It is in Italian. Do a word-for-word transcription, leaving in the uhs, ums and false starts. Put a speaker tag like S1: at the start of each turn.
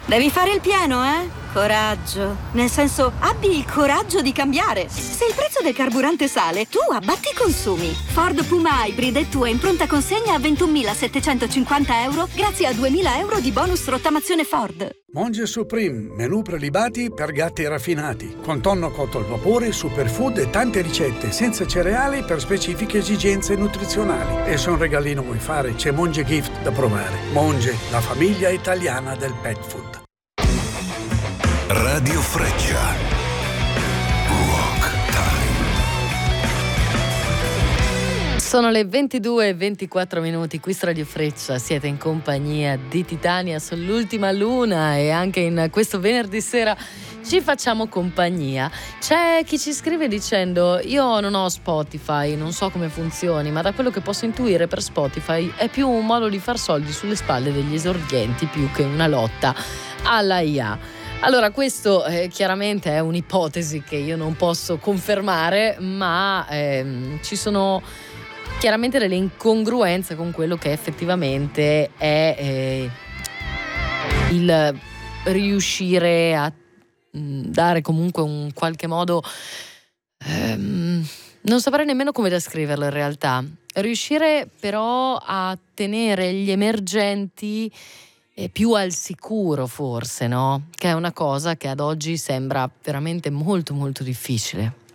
S1: Devi fare il pieno, eh? Coraggio. Nel senso, abbi il coraggio di cambiare. Se il prezzo del carburante sale, tu abbatti i consumi. Ford Puma Hybrid è tua in pronta consegna a ventunomilasettecentocinquanta euro grazie a duemila euro di bonus rottamazione Ford.
S2: Monge Supreme, menù prelibati per gatti raffinati, con tonno cotto al vapore, superfood e tante ricette, senza cereali per specifiche esigenze nutrizionali. E se un regalino vuoi fare, c'è Monge Gift da provare. Monge, la famiglia italiana del pet food.
S3: Radio Freccia. Rock Time.
S4: Sono le ventidue e ventiquattro minuti, qui su Radio Freccia, siete in compagnia di Titania sull'ultima luna e anche in questo venerdì sera ci facciamo compagnia. C'è chi ci scrive dicendo: io non ho Spotify, non so come funzioni, ma da quello che posso intuire per Spotify è più un modo di far soldi sulle spalle degli esordienti più che una lotta alla I A. Allora, questo eh, chiaramente è un'ipotesi che io non posso confermare, ma ehm, ci sono chiaramente delle incongruenze con quello che effettivamente è eh, il riuscire a mh, dare comunque un qualche modo, ehm, non saprei nemmeno come descriverlo in realtà, riuscire però a tenere gli emergenti è più al sicuro, forse, no? Che è una cosa che ad oggi sembra veramente molto molto difficile.